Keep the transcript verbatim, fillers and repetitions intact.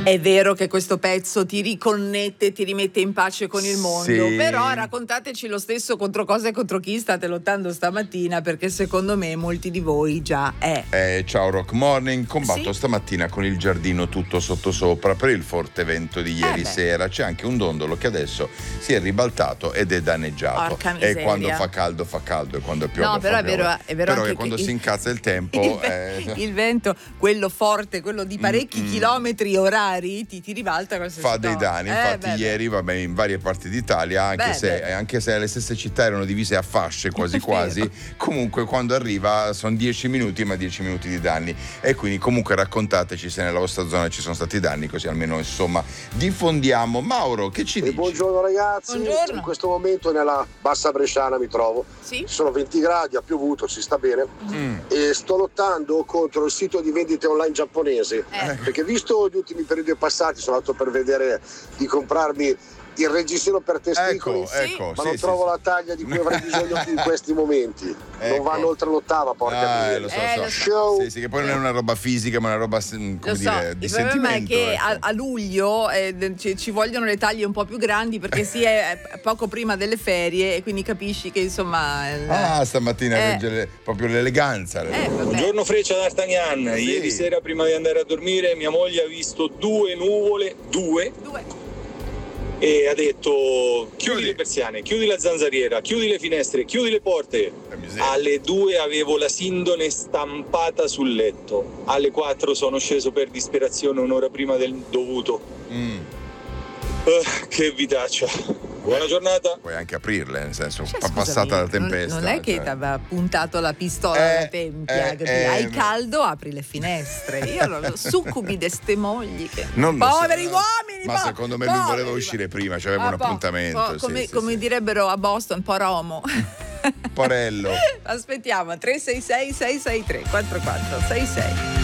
È vero che questo pezzo ti riconnette, ti rimette in pace con il mondo, Sì. però raccontateci lo stesso contro cosa e contro chi state lottando stamattina, perché secondo me molti di voi già è. Eh, ciao Rock Morning, combatto Sì? stamattina con il giardino tutto sottosopra per il forte vento di ieri Eh beh. sera. C'è anche un dondolo che adesso si è ribaltato ed è danneggiato. Porca E miseria. quando fa caldo fa caldo e quando piove No, fa però è piove. vero, è vero Però anche che quando che si il- incazza il tempo Il, ve- eh, il vento, quello forte, quello di parecchi Mm, mm. chilometri orari, ti, ti ribalta qualsiasi fa dei cosa. danni. Eh, Infatti beh, ieri vabbè, in varie parti d'Italia, anche, Beh, se, beh. anche se le stesse città erano divise a fasce quasi È quasi, vero. comunque quando arriva sono dieci minuti, ma dieci minuti di danni. E quindi comunque raccontateci se nella vostra zona ci sono stati danni, così almeno insomma diffondiamo. Mauro, che ci E dici? buongiorno ragazzi, Buongiorno. in questo momento nella bassa bresciana mi trovo, Sì? ci sono venti gradi, ha piovuto, si sta bene Mm. e sto lottando contro il sito di vendite online giapponese Eh. perché visto gli ultimi periodi passati sono andato per vedere di comprarmi il reggiseno per testicoli Ecco, ecco, ma sì, non sì, trovo sì. la taglia di cui avrei bisogno in questi momenti, Ecco. non vanno oltre l'ottava, porca Ah, miseria. eh, lo so, Eh, so. lo so. Sì, sì, che poi non è una roba fisica, ma è una roba come Lo so, dire, di il problema è sentimento. che a, ecco. a luglio eh, ci, ci vogliono le taglie un po' più grandi perché si è è poco prima delle ferie e quindi capisci che insomma il- Ah, stamattina Eh. regge le- proprio l'eleganza. eh, vabbè. Buongiorno Freccia d'Artagnan, Sì. ieri sera prima di andare a dormire mia moglie ha visto due nuvole, due, Due. e ha detto chiudi Chiudi. le persiane, chiudi la zanzariera, chiudi le finestre, chiudi le porte. Che miseria. Alle due avevo la sindone stampata sul letto, alle quattro sono sceso per disperazione un'ora prima del dovuto. Mm. Eh, che vitaccia. Buona giornata. Puoi anche aprirle, nel senso, Cioè, pa- scusami, passata la non- tempesta. Non, è che cioè. ti aveva puntato la pistola Eh, alla tempia, eh, così, eh, hai ma- caldo, apri le finestre. Io non lo succubi de ste mogli che... Non lo so. poveri uomini! Ma po- secondo me lui voleva poveri. uscire prima, cioè aveva Ah, un po- appuntamento. po- sì, come sì, come sì. direbbero a Boston, poromo. Porello. Aspettiamo, tre sei sei sei sei tre quattro quattro sei sei.